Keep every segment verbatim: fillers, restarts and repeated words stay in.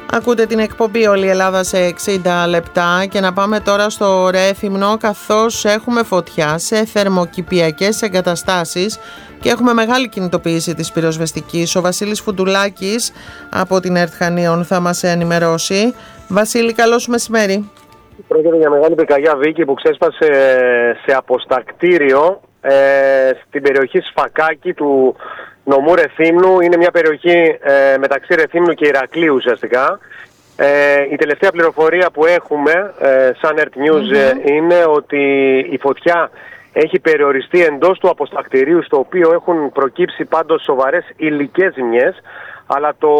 Ακούτε την εκπομπή «Όλη η Ελλάδα σε εξήντα λεπτά» και να πάμε τώρα στο Ρέθυμνο, καθώς έχουμε φωτιά σε θερμοκηπιακές εγκαταστάσεις και έχουμε μεγάλη κινητοποίηση της πυροσβεστικής. Ο Βασίλης Φουντουλάκης από την ΕΡΤ Χανίων θα μας ενημερώσει. Βασίλη, καλό σου μεσημέρι. Πρόκειται για μεγάλη πυρκαγιά, Βίκη, που ξέσπασε σε αποστακτήριο ε, στην περιοχή Σφακάκη του νομού Ρεθύμνου. Είναι μια περιοχή ε, μεταξύ Ρεθύμνου και Ηρακλείου ουσιαστικά. Ε, η τελευταία πληροφορία που έχουμε ε, σαν ΕΡΤ News mm-hmm. είναι ότι η φωτιά έχει περιοριστεί εντός του αποστακτηρίου, στο οποίο έχουν προκύψει πάντως σοβαρές υλικές ζημιές. Αλλά το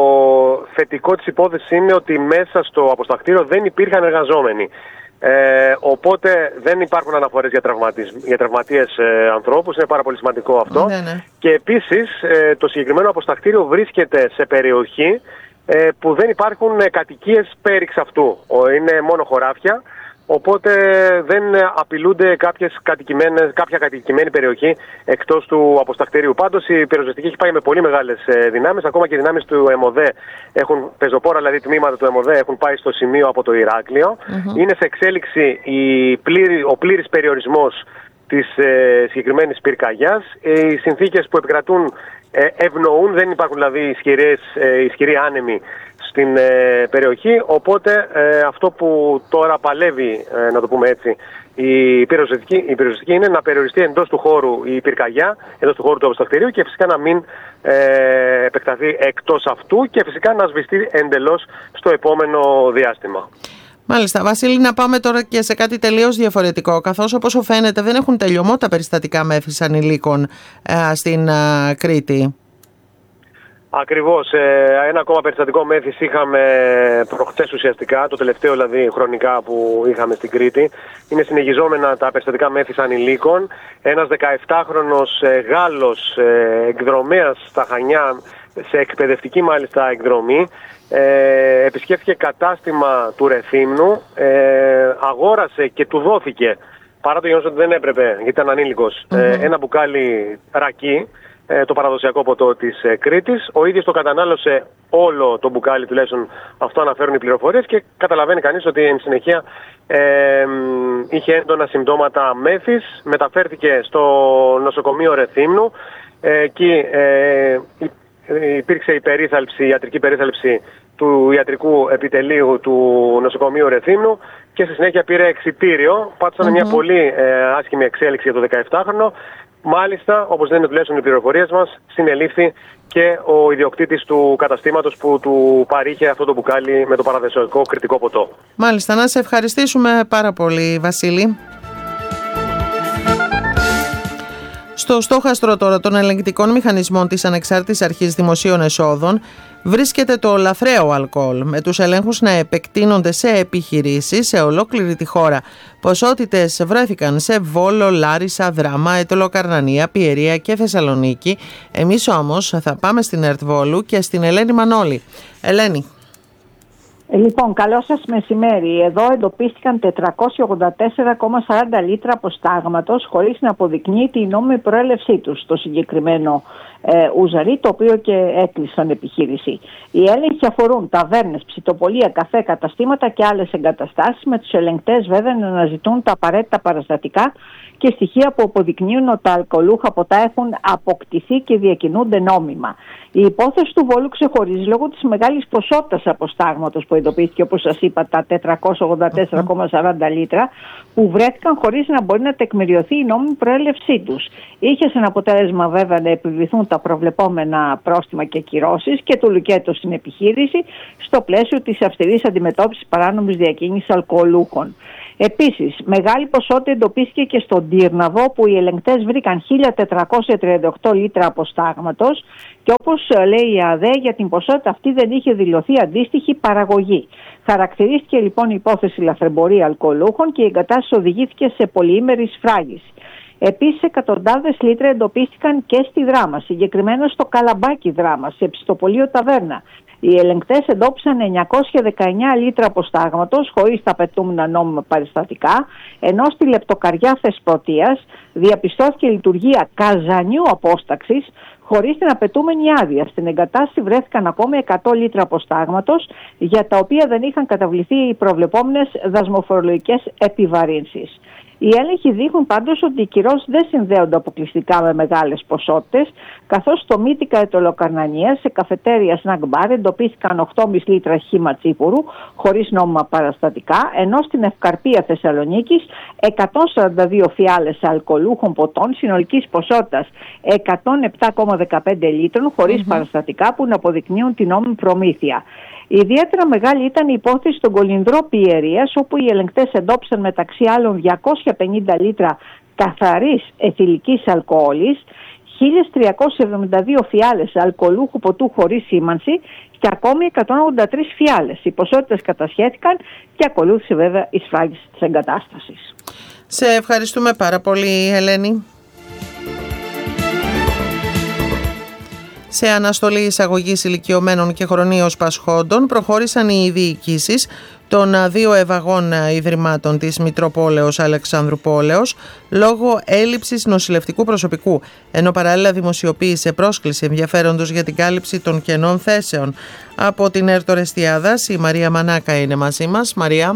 θετικό της υπόθεσης είναι ότι μέσα στο αποστακτήριο δεν υπήρχαν εργαζόμενοι. Ε, οπότε δεν υπάρχουν αναφορές για, για τραυματίες ε, ανθρώπους. Είναι πάρα πολύ σημαντικό αυτό. Ναι, ναι. Και επίσης ε, το συγκεκριμένο αποστακτήριο βρίσκεται σε περιοχή ε, που δεν υπάρχουν ε, κατοικίες πέριξ αυτού. Είναι μόνο χωράφια. Οπότε δεν απειλούνται κάποιες κατοικημένες, κάποια κατοικημένη περιοχή εκτός του αποστακτηρίου. Πάντως η πυροσβεστική έχει πάει με πολύ μεγάλες δυνάμεις. Ακόμα και οι δυνάμεις του ΕΜΟΔΕ έχουν, πεζοπόρα δηλαδή τμήματα του ΕΜΟΔΕ, έχουν πάει στο σημείο από το Ηράκλειο. Mm-hmm. Είναι σε εξέλιξη η πλήρη, ο πλήρης περιορισμός της ε, συγκεκριμένης πυρκαγιάς. Ε, οι συνθήκες που επικρατούν ε, ευνοούν, δεν υπάρχουν δηλαδή ισχυρές, ε, ισχυροί άνεμοι στην ε, περιοχή, οπότε ε, αυτό που τώρα παλεύει, ε, να το πούμε έτσι, η πυροσβεστική, η πυροσβεστική είναι να περιοριστεί εντός του χώρου η πυρκαγιά, εντός του χώρου του αποστακτηρίου και φυσικά να μην ε, επεκταθεί εκτός αυτού και φυσικά να σβηστεί εντελώς στο επόμενο διάστημα. Μάλιστα. Βασίλη, να πάμε τώρα και σε κάτι τελείως διαφορετικό, καθώς όπως φαίνεται δεν έχουν τελειωμό τα περιστατικά μέθης ανηλίκων ε, στην ε, Κρήτη. Ακριβώς. Ένα ακόμα περιστατικό μέθης είχαμε προχθές ουσιαστικά, το τελευταίο δηλαδή χρονικά που είχαμε στην Κρήτη. Είναι συνεχιζόμενα τα περιστατικά μέθης ανηλίκων. Ένας δεκαεπτάχρονος Γάλλος εκδρομέας στα Χανιά, σε εκπαιδευτική μάλιστα εκδρομή, ε, επισκέφθηκε κατάστημα του Ρεθύμνου, ε, αγόρασε και του δόθηκε, παρά το γεγονός ότι δεν έπρεπε γιατί ήταν ανήλικος, mm-hmm. ε, ένα μπουκάλι ρακί, το παραδοσιακό ποτό της ε, Κρήτης. Ο ίδιος το κατανάλωσε όλο το μπουκάλι, τουλάχιστον αυτό αναφέρουν οι πληροφορίες, και καταλαβαίνει κανείς ότι εν συνεχεία ε, ε, είχε έντονα συμπτώματα μέθης. Μεταφέρθηκε στο νοσοκομείο Ρεθύμνου. Ε, εκεί ε, υπήρξε η περίθαλψη, η ιατρική περίθαλψη του ιατρικού επιτελείου του νοσοκομείου Ρεθύμνου και στη συνέχεια πήρε εξιτήριο. Πάτησαν mm-hmm. μια πολύ ε, άσχημη εξέλιξη για το δεκαεπτάχρονο. Μάλιστα, όπως λένε τουλάχιστον οι πληροφορίες μας, συνελήφθη και ο ιδιοκτήτης του καταστήματος που του παρήχε αυτό το μπουκάλι με το παραδοσιακό κρητικό ποτό. Μάλιστα, να σε ευχαριστήσουμε πάρα πολύ, Βασίλη. Στο στόχαστρο τώρα των ελεγκτικών μηχανισμών της Ανεξάρτητης Αρχής Δημοσίων Εσόδων βρίσκεται το λαθρέο αλκοόλ, με τους ελέγχους να επεκτείνονται σε επιχειρήσεις σε ολόκληρη τη χώρα. Ποσότητες βρέθηκαν σε Βόλο, Λάρισα, Δράμα, Αιτωλοκαρνανία, Πιερία και Θεσσαλονίκη. Εμείς όμως θα πάμε στην ΕΡΤ Βόλου και στην Ελένη Μανώλη. Ελένη. Λοιπόν, καλό σας μεσημέρι. Εδώ εντοπίστηκαν τετρακόσια ογδόντα τέσσερα κόμμα σαράντα λίτρα αποστάγματος χωρίς να αποδεικνύει η νόμιμη προέλευσή τους στο συγκεκριμένο ε, ουζαρί, το οποίο και έκλεισαν επιχείρηση. Οι έλεγχοι αφορούν ταβέρνες, ψητοπολία, καφέ, καταστήματα και άλλες εγκαταστάσεις, με τους ελεγκτές βέβαια να αναζητούν τα απαραίτητα παραστατικά και στοιχεία που αποδεικνύουν ότι τα αλκοολούχα ποτά έχουν αποκτηθεί και διακινούνται νόμιμα. Η υπόθεση του Βόλου ξεχωρίζει λόγω της μεγάλης ποσότητας αποστάγματος που εντοπίστηκε, όπως σας είπα, τα τετρακόσια ογδόντα τέσσερα κόμμα σαράντα λίτρα, που βρέθηκαν χωρίς να μπορεί να τεκμηριωθεί η νόμιμη προέλευσή τους. Είχε σαν αποτέλεσμα βέβαια να επιβληθούν τα προβλεπόμενα πρόστιμα και κυρώσεις και του λουκέτο στην επιχείρηση στο πλαίσιο της αυστηρής αντιμετώπισης παράνομης διακίνησης αλκοολούχων. Επίσης, μεγάλη ποσότητα εντοπίστηκε και στον Τύρναβο, που οι ελεγκτές βρήκαν χίλια τετρακόσια τριάντα οκτώ λίτρα αποστάγματος και, όπως λέει η ΑΔΕ, για την ποσότητα αυτή δεν είχε δηλωθεί αντίστοιχη παραγωγή. Χαρακτηρίστηκε λοιπόν η υπόθεση λαθρεμπορία αλκοολούχων και η εγκατάσταση οδηγήθηκε σε πολυήμερη σφράγιση. Επίσης, εκατοντάδες λίτρα εντοπίστηκαν και στη Δράμα, συγκεκριμένα στο Καλαμπάκι Δράμα, σε ψητοπολείο ταβέρνα. Οι ελεγκτές εντόπισαν εννιακόσια δεκαεννιά λίτρα αποστάγματος χωρίς τα απαιτούμενα νόμιμα παριστατικά, ενώ στη λεπτοκαριά Θεσπρωτείας διαπιστώθηκε λειτουργία καζανιού απόσταξης χωρίς την απαιτούμενη άδεια. Στην εγκατάσταση βρέθηκαν ακόμη εκατό λίτρα αποστάγματος, για τα οποία δεν είχαν καταβληθεί οι προβλεπόμενες δασμοφορολογικές επιβαρύνσεις. Οι έλεγχοι δείχνουν πάντως ότι οι κυρώσεις δεν συνδέονται αποκλειστικά με μεγάλες ποσότητες, καθώς στο Μύτικα Ετωλοκαρνανίας, σε καφετέρια snack bar, εντοπίστηκαν οκτώ κόμμα πέντε λίτρα χύμα τσίπουρου χωρίς νόμιμα παραστατικά, ενώ στην Ευκαρπία Θεσσαλονίκης εκατόν σαράντα δύο φιάλες αλκοολούχων ποτών συνολικής ποσότητας εκατόν επτά κόμμα δεκαπέντε λίτρων χωρίς mm-hmm. παραστατικά, που να αποδεικνύουν την νόμιμη προμήθεια. Ιδιαίτερα μεγάλη ήταν η υπόθεση των Κολυνδρό Πιερίας, όπου οι ελεγκτές εντόπισαν μεταξύ άλλων διακόσια πενήντα λίτρα καθαρής αιθιλικής αλκοόλης, χίλια τριακόσιες εβδομήντα δύο φιάλες αλκοολούχου ποτού χωρίς σήμανση και ακόμη εκατόν ογδόντα τρεις φιάλες. Οι ποσότητες κατασχέθηκαν και ακολούθησε βέβαια η σφράγιση της εγκατάστασης. Σε ευχαριστούμε πάρα πολύ, Ελένη. Σε αναστολή εισαγωγής ηλικιωμένων και χρονίως πασχόντων προχώρησαν οι διοικήσεις των δύο ευαγών ιδρυμάτων της Μητροπόλεως Αλεξανδρουπόλεως λόγω έλλειψης νοσηλευτικού προσωπικού, ενώ παράλληλα δημοσιοποίησε πρόσκληση ενδιαφέροντος για την κάλυψη των κενών θέσεων. Από την Έρτο Ρεστιάδας, η Μαρία Μανάκα είναι μαζί μας. Μαρία.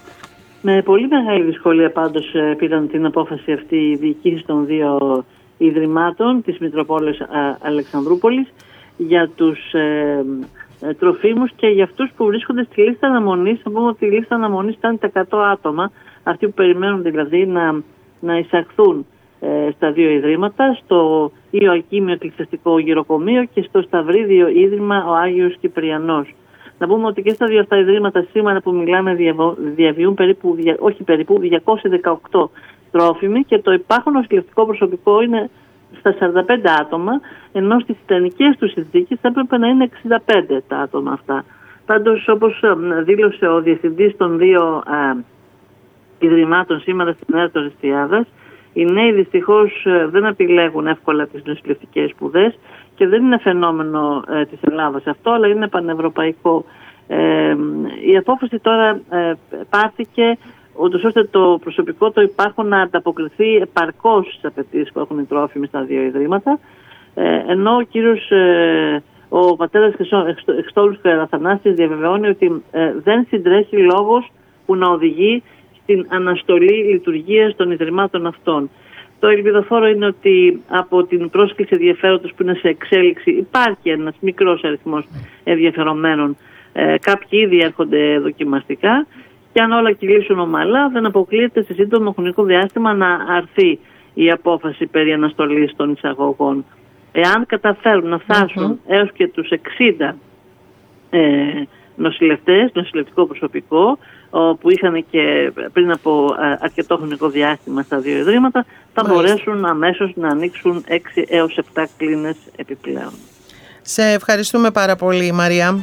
Με πολύ μεγάλη δυσκολία πάντως πήραν την απόφαση αυτή οι διοικήσεις των δύο ιδρυμάτων της Μητροπόλεως Αλεξανδρούπολης για τους ε, ε, τροφίμους και για αυτούς που βρίσκονται στη λίστα αναμονής. Θα πούμε ότι η λίστα αναμονής ήταν τα εκατό άτομα, αυτοί που περιμένουν δηλαδή να, να εισαχθούν ε, στα δύο ιδρύματα, στο Ιωακίμιο Εκκλησιαστικό Γυροκομείο και στο Σταυρίδιο Ίδρυμα ο Άγιος Κυπριανός. Να πούμε ότι και στα δύο αυτά ιδρύματα σήμερα που μιλάμε διαβιούν περίπου, όχι περίπου, διακόσια δεκαοκτώ τρόφιμοι και το υπάρχον νοσηλευτικό προσωπικό είναι στα σαράντα πέντε άτομα, ενώ στις ιδανικές τους συνθήκες θα έπρεπε να είναι εξήντα πέντε τα άτομα αυτά. Πάντως, όπως δήλωσε ο διευθυντής των δύο α, ιδρυμάτων σήμερα στην Έρτο Ρεστιάδας, οι νέοι δυστυχώς δεν επιλέγουν εύκολα τις νοσηλευτικές σπουδές και δεν είναι φαινόμενο ε, της Ελλάδας αυτό, αλλά είναι πανευρωπαϊκό. Ε, η απόφαση τώρα ε, πάρθηκε ούτως ώστε το προσωπικό το υπάρχον να ανταποκριθεί επαρκώς στις απαιτήσεις που έχουν οι τρόφιμοι στα δύο ιδρύματα, ε, ενώ ο κύριος, ε, ο πατέρας Χριστόλους Καραθανάσης διαβεβαιώνει ότι ε, δεν συντρέχει λόγος που να οδηγεί στην αναστολή λειτουργίας των ιδρυμάτων αυτών. Το ελπιδοφόρο είναι ότι από την πρόσκληση ενδιαφέροντος που είναι σε εξέλιξη υπάρχει ένας μικρός αριθμός ενδιαφερομένων. Ε, κάποιοι ήδη έρχονται δοκιμαστικά και αν όλα κυλήσουν ομαλά δεν αποκλείεται σε σύντομο χρονικό διάστημα να αρθεί η απόφαση περί αναστολής των εισαγωγών. Εάν καταφέρουν να φτάσουν mm-hmm. έως και τους εξήντα ε, νοσηλευτές, νοσηλευτικό προσωπικό, που είχαν και πριν από αρκετό χρονικό διάστημα στα δύο ιδρύματα, θα Μάλιστα. μπορέσουν αμέσως να ανοίξουν έξι έως επτά κλίνες επιπλέον. Σε ευχαριστούμε πάρα πολύ, Μαρία.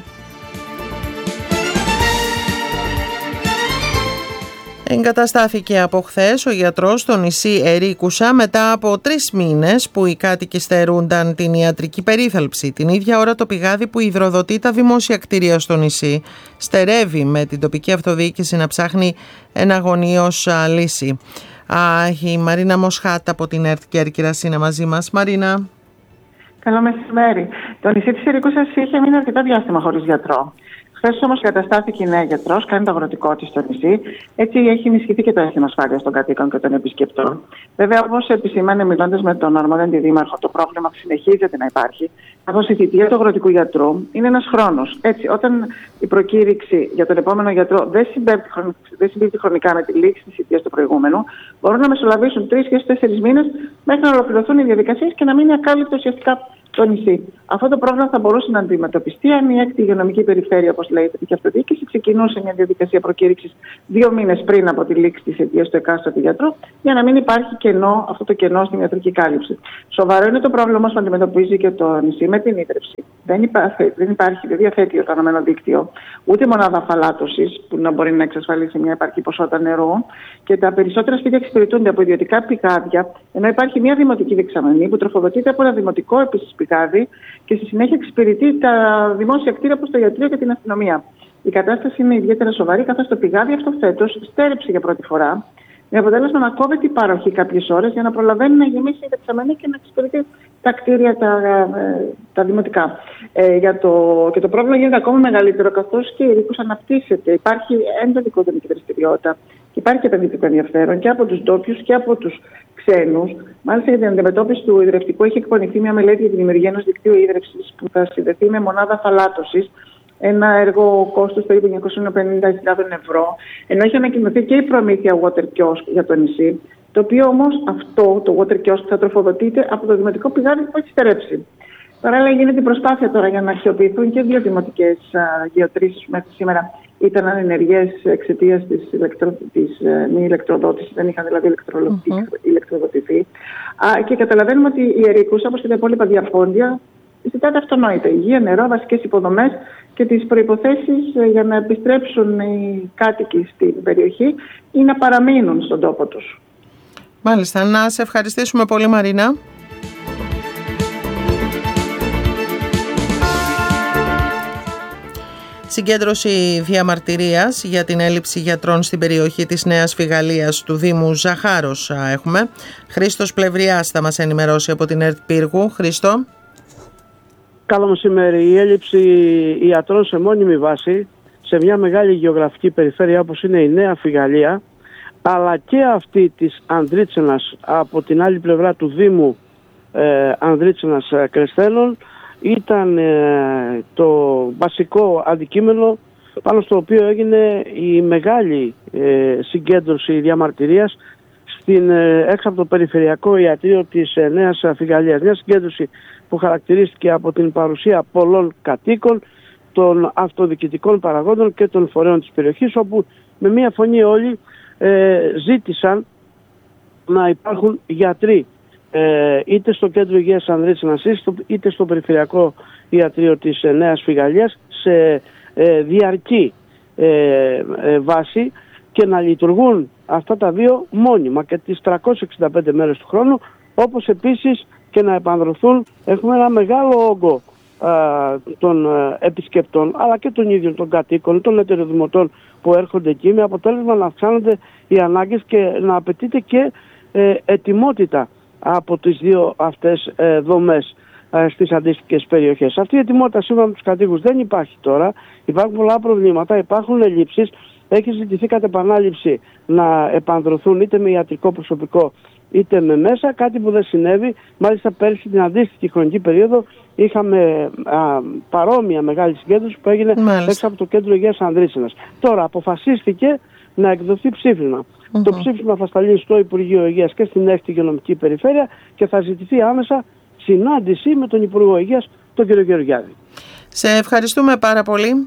Εγκαταστάθηκε από χθες ο γιατρός στο νησί Ερίκουσα μετά από τρεις μήνες που οι κάτοικοι στερούνταν την ιατρική περίθαλψη. Την ίδια ώρα το πηγάδι που υδροδοτεί τα δημόσια κτίρια στο νησί στερεύει, με την τοπική αυτοδιοίκηση να ψάχνει εναγωνίως λύση. Α, η Μαρίνα Μοσχάτα από την ΕΡΤ Κέρκυρας είναι μαζί μας. Μαρίνα. Καλό μεσημέρι. Το νησί της Ερίκουσας είχε μείνει αρκετά διάστημα χωρίς γιατρό. Χθες όμως καταστάθηκε η νέα γιατρός, κάνει το αγροτικό της στο νησί. Έτσι έχει ενισχυθεί και το αίσθημα ασφάλειας των κατοίκων και των επισκεπτών. Βέβαια, όπως επισήμανε μιλώντας με τον αρμόδιο αντιδήμαρχο, το πρόβλημα συνεχίζεται να υπάρχει. Καθώς η θητεία του αγροτικού γιατρού είναι ένας χρόνος. Έτσι, όταν η προκήρυξη για τον επόμενο γιατρό δεν συμπίπτει χρονικά με τη λήξη της θητείας του προηγούμενου, μπορούν να μεσολαβήσουν τρεις και τέσσερις μήνες μέχρι να ολοκληρωθούν οι διαδικασίες και να μείνει ακάλυπτο ουσιαστικά το νησί. Αυτό το πρόβλημα θα μπορούσε να αντιμετωπιστεί αν η έκτη υγειονομική περιφέρεια, όπως λέει η τοπική αυτοδιοίκηση, ξεκινούσε μια διαδικασία προκήρυξης δύο μήνες πριν από τη λήξη της αιτίας του εκάστοτε γιατρού, για να μην υπάρχει κενό, αυτό το κενό στην ιατρική κάλυψη. Σοβαρό είναι το πρόβλημα όμως που αντιμετωπίζει και το νησί με την ίδρυυση. Δεν υπάρχει, δεν υπάρχει, δεν διαθέτει οργανωμένο δίκτυο, ούτε μονάδα αφαλάτωσης που να μπορεί να εξασφαλίσει μια επαρκή ποσότητα νερού, και τα περισσότερα σπίτια εξυπηρετούνται από ιδιωτικά πηγάδια, ενώ υπάρχει μια δημοτική δεξαμενή που τροφοδοτείται από ένα δημοτικό επίσης πηγάδι και στη συνέχεια εξυπηρετεί τα δημόσια κτίρια προς το ιατρείο και την αστυνομία. Η κατάσταση είναι ιδιαίτερα σοβαρή, καθώς το πηγάδι αυτό φέτος στέρεψε για πρώτη φορά, με αποτέλεσμα να κόβεται η παροχή κάποιες ώρες για να προλαβαίνει να γεμίσει η δεξαμενή και να εξυπηρετεί τα κτίρια, τα, τα δημοτικά. Ε, για το, και το πρόβλημα γίνεται ακόμα μεγαλύτερο, καθώς και η Ερίκους αναπτύσσεται. Υπάρχει έντονη οικοδομική δραστηριότητα και υπάρχει και επενδυτικό ενδιαφέρον και από τους ντόπιους και από τους ξένους. Μάλιστα, για την αντιμετώπιση του ιδρευτικού έχει εκπονηθεί μια μελέτη για τη δημιουργία ενός δικτύου ίδρυυσης που θα συνδεθεί με μονάδα φαλάτωσης. Ένα έργο κόστος περίπου εννιακόσιες πενήντα χιλιάδες ευρώ, ενώ έχει ανακοινωθεί και η προμήθεια water kiosk για το νησί, το οποίο όμως αυτό το water kiosk θα τροφοδοτείται από το δημοτικό πηγάδι που έχει στερέψει. Παράλληλα, γίνεται η προσπάθεια τώρα για να αξιοποιηθούν και δύο δημοτικές γεωτρήσεις που μέχρι σήμερα ήταν ανενεργές εξαιτίας της, ηλεκτρο... της ε, μη ηλεκτροδότησης, δεν είχαν δηλαδή mm-hmm. ηλεκτροδοτηθεί. Α, και καταλαβαίνουμε ότι η Ερίκους, όπως και τα υπόλοιπα διαφόντια, ζητάται αυτονόητα υγεία, νερό, βασικές υποδομές και τις προϋποθέσεις για να επιστρέψουν οι κάτοικοι στην περιοχή ή να παραμείνουν στον τόπο τους. Μάλιστα. Να σε ευχαριστήσουμε πολύ, Μαρίνα. Συγκέντρωση διαμαρτυρίας για την έλλειψη γιατρών στην περιοχή της Νέας Φυγαλίας του Δήμου Ζαχάρος έχουμε. Χρήστος Πλευριάς θα μας ενημερώσει από την ΕΡΤ Πύργου. Χρήστο. Καλό μεσημέρι. Η έλλειψη ιατρών σε μόνιμη βάση σε μια μεγάλη γεωγραφική περιφέρεια όπως είναι η Νέα Φυγαλία, αλλά και αυτή της Ανδρίτσενας από την άλλη πλευρά του Δήμου ε, Ανδρίτσενας ε, Κρεστέλων, ήταν ε, το βασικό αντικείμενο πάνω στο οποίο έγινε η μεγάλη ε, συγκέντρωση διαμαρτυρίας στην, ε, έξω από το περιφερειακό ιατρείο της ε, Νέας Φυγαλίας. Μια συγκέντρωση που χαρακτηρίστηκε από την παρουσία πολλών κατοίκων, των αυτοδιοικητικών παραγόντων και των φορέων της περιοχής, όπου με μία φωνή όλοι ε, ζήτησαν να υπάρχουν γιατροί ε, είτε στο κέντρο υγείας Ανδρίτσενας είτε στο περιφερειακό ιατρείο της ε, Νέας Φυγαλίας σε ε, διαρκή ε, ε, βάση και να λειτουργούν αυτά τα δύο μόνιμα και τις τριακόσιες εξήντα πέντε μέρες του χρόνου, όπως επίσης και να επανδρωθούν. Έχουμε ένα μεγάλο όγκο α, των α, επισκεπτών, αλλά και των ίδιων των κατοίκων, των ετεροδημοτών που έρχονται εκεί, με αποτέλεσμα να αυξάνονται οι ανάγκες και να απαιτείται και ε, ετοιμότητα από τις δύο αυτές ε, δομές ε, στις αντίστοιχες περιοχές. Αυτή η ετοιμότητα σύμφωνα με τους κατοίκους δεν υπάρχει τώρα. Υπάρχουν πολλά προβλήματα, υπάρχουν ελλείψεις. Έχει ζητηθεί κατ' επανάληψη να επανδρωθούν είτε με ιατρικό προσωπικό είτε με μέσα, κάτι που δεν συνέβη. Μάλιστα πέρσι την αντίστοιχη χρονική περίοδο είχαμε α, παρόμοια μεγάλη συγκέντρωση που έγινε Μάλιστα. έξω από το κέντρο υγείας Ανδρίτσενας. Τώρα αποφασίστηκε να εκδοθεί ψήφισμα. Mm-hmm. Το ψήφισμα θα σταλεί στο Υπουργείο Υγείας και στην έκτη υγειονομική περιφέρεια και θα ζητηθεί άμεσα συνάντηση με τον Υπουργό Υγείας, τον κύριο Γεωργιάδη. Σε ευχαριστούμε πάρα πολύ.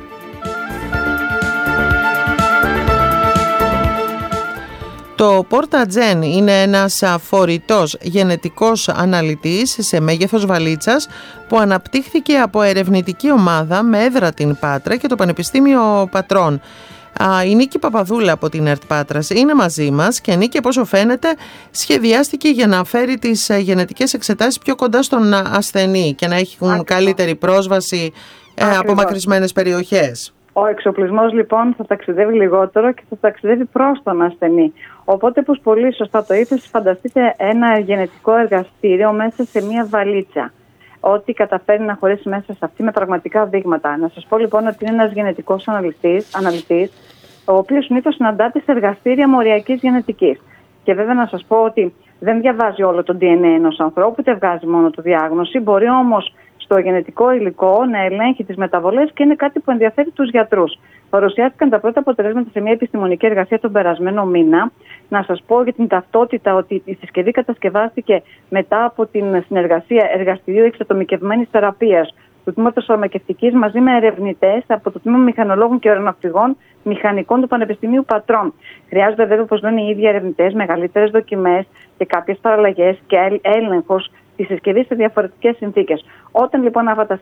Το Portagen είναι ένας φορητός γενετικός αναλυτής σε μέγεθος βαλίτσας που αναπτύχθηκε από ερευνητική ομάδα με έδρα την Πάτρα και το Πανεπιστήμιο Πατρών. Η Νίκη Παπαδούλα από την ΕΡΤ Πάτρας είναι μαζί μας και Νίκη, όπως φαίνεται, σχεδιάστηκε για να φέρει τις γενετικές εξετάσεις πιο κοντά στον ασθενή και να έχουν Άκυρο. καλύτερη πρόσβαση Άκυρο. από μακρισμένες περιοχές. Ο εξοπλισμός λοιπόν θα ταξιδεύει λιγότερο και θα ταξιδεύει προς τον ασθενή. Οπότε, όπως πολύ σωστά το είπες, φανταστείτε ένα γενετικό εργαστήριο μέσα σε μια βαλίτσα. Ό,τι καταφέρει να χωρίσει μέσα σε αυτή με πραγματικά δείγματα. Να σας πω λοιπόν ότι είναι ένας γενετικός αναλυτής, αναλυτής ο οποίος συνήθως συναντάται σε εργαστήρια μοριακής γενετικής. Και βέβαια να σας πω ότι δεν διαβάζει όλο το ντι εν έι ενός ανθρώπου, ούτε βγάζει μόνο το διάγνωση. Μπορεί όμως στο γενετικό υλικό να ελέγχει τις μεταβολές και είναι κάτι που ενδιαφέρει τους γιατρούς. Παρουσιάστηκαν τα πρώτα αποτελέσματα σε μια επιστημονική εργασία τον περασμένο μήνα. Να σας πω για την ταυτότητα ότι η συσκευή κατασκευάστηκε μετά από την συνεργασία εργαστηρίου εξατομικευμένης θεραπείας του Τμήματος Φαρμακευτικής μαζί με ερευνητές από το Τμήμα Μηχανολόγων και Αεροναυτικών Μηχανικών του Πανεπιστημίου Πατρών. Χρειάζονται βέβαια, όπως λένε οι ίδιοι ερευνητές, μεγαλύτερες δοκιμές και κάποιες παραλλαγές και έλεγχος τη συσκευή σε διαφορετικές συνθήκες. Όταν λοιπόν αυτά τα